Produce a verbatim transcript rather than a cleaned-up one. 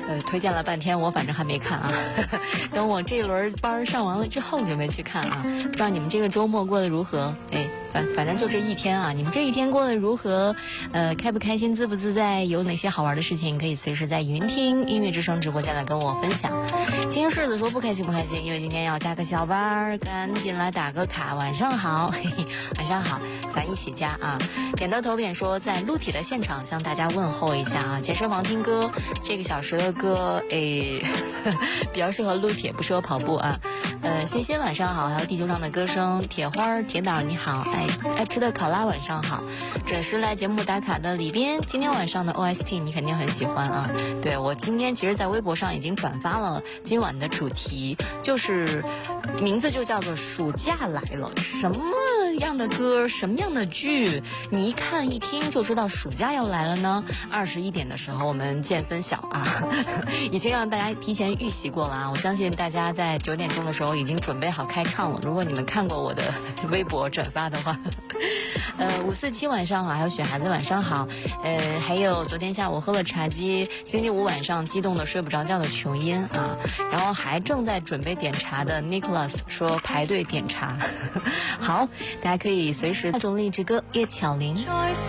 呃，推荐了半天，我反正还没看啊。等我这轮班上完了之后，准备去看啊。不知道你们这个周末过得如何？哎，反反正就这一天啊，你们这一天过得如何？呃，开不开心，自不自在？有哪些好玩的事情可以随时在云听音乐之声直播间来跟我分享？金柿子说不开心不开心，因为今天要加个小班，赶紧来打个卡。晚上好，嘿嘿，晚上好，咱一起加啊！点到头扁说在陆体的现场向大家问候一下啊！健身房听歌，这个小时的歌，诶，比较适合撸铁，不适合跑步啊。呃，欣欣晚上好，还有地球上的歌声，铁花铁胆你好，爱爱吃的考拉晚上好，准时来节目打卡的里边，今天晚上的 O S T 你肯定很喜欢啊。对，我今天其实在微博上已经转发了今晚的主题，就是名字就叫做暑假来了，什么样的歌，什么样的剧，你一看一听就知道暑假要来了呢？二十一点的时候我们见分晓啊，已经让大家提前预习过了啊。我相信大家在九点钟的时候已经准备好开唱了。如果你们看过我的微博转发的话，呃，五四七晚上好，还有雪孩子晚上好，呃，还有昨天下午喝了茶鸡，星期五晚上激动的睡不着觉的琼音啊，然后还正在准备点茶的 Nicholas 说排队点茶。好，大家可以随时那种励志歌叶巧琳。